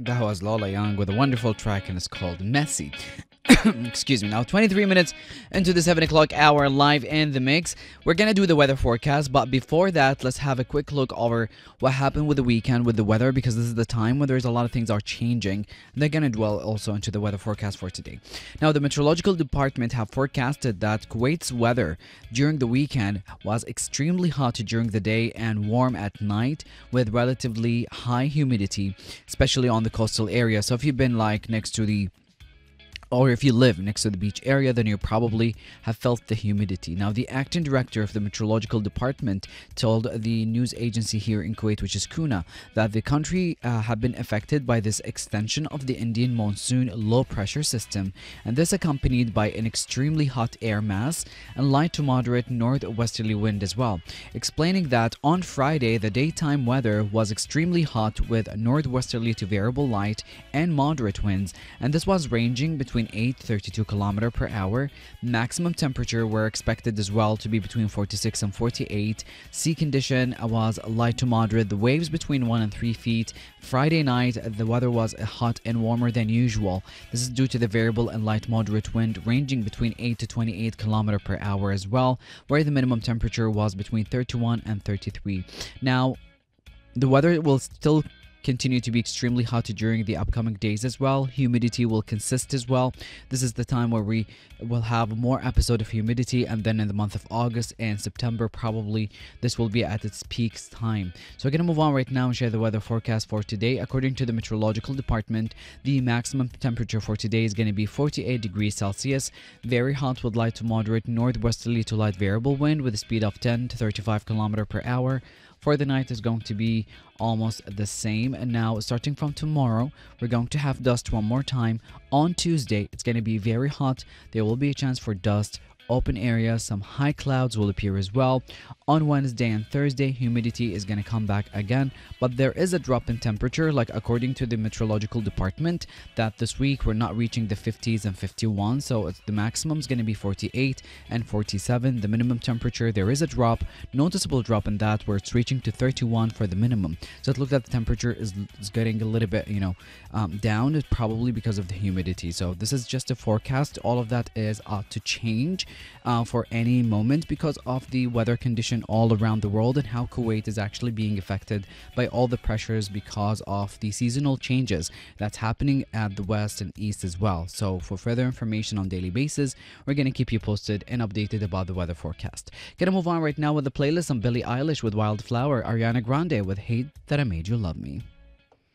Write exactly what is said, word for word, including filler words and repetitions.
That was Lola Young with a wonderful track and it's called Messy. Excuse me. Now, twenty-three minutes into the seven o'clock hour live in the mix. We're going to do the weather forecast, but before that, let's have a quick look over what happened with the weekend with the weather because this is the time when there's a lot of things are changing. And they're going to dwell also into the weather forecast for today. Now, the meteorological department have forecasted that Kuwait's weather during the weekend was extremely hot during the day and warm at night with relatively high humidity, especially on the coastal area. So if you've been like next to the or if you live next to the beach area, then you probably have felt the humidity. Now, the acting director of the meteorological department told the news agency here in Kuwait, which is Kuna, that the country uh, had been affected by this extension of the Indian monsoon low pressure system, and this accompanied by an extremely hot air mass and light to moderate northwesterly wind as well, explaining that on Friday the daytime weather was extremely hot with northwesterly to variable light and moderate winds, and this was ranging between eight to thirty-two kilometer per hour. Maximum temperature were expected as well to be between forty-six and forty-eight. Sea condition was light to moderate, the waves between one and three feet. Friday night the weather was hot and warmer than usual. This is due to the variable and light moderate wind ranging between eight to twenty-eight kilometer per hour as well, where the minimum temperature was between thirty-one and thirty-three. Now, the weather will still continue to be extremely hot during the upcoming days as well. Humidity will consist as well. This is the time where we will have more episode of humidity, and then in the month of August and September probably this will be at its peak time. So we're going to move on right now and share the weather forecast for today. According to the meteorological department, the maximum temperature for today is going to be forty-eight degrees Celsius, very hot with light to moderate northwesterly to light variable wind with a speed of ten to thirty-five kilometer per hour. For the night is going to be almost the same. And now starting from tomorrow, we're going to have dust one more time. On Tuesday, it's going to be very hot. There will be a chance for dust, open areas, some high clouds will appear as well. On Wednesday and Thursday, humidity is going to come back again, but there is a drop in temperature, like according to the meteorological department, that this week we're not reaching the fifties and fifty-one, so it's the maximum is going to be forty-eight and forty-seven. The minimum temperature, there is a drop, noticeable drop in that, where it's reaching to thirty-one for the minimum. So it looks like the temperature is, is getting a little bit, you know, um, down. It's probably because of the humidity. So this is just a forecast. All of that is uh, to change uh, for any moment because of the weather condition all around the world and how Kuwait is actually being affected by all the pressures because of the seasonal changes that's happening at the west and east as well. So for further information on daily basis, we're going to keep you posted and updated about the weather forecast. Gonna move on right now with the playlist on Billie Eilish with Wildflower, Ariana Grande with Hate That I Made You Love Me.